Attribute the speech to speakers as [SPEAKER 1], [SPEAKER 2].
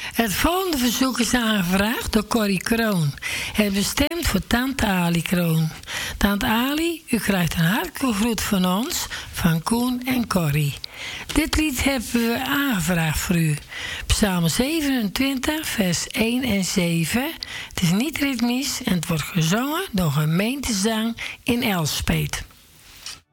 [SPEAKER 1] Het volgende verzoek is aangevraagd door Corrie Kroon. Het is bestemd voor Tante Ali Kroon. Tante Ali, u krijgt een hartelijke groet van ons, van Koen en Corrie. Dit lied hebben we aangevraagd voor u. Psalm 27, vers 1 en 7. Het is niet ritmisch en het wordt gezongen door gemeentezang in Elspeet.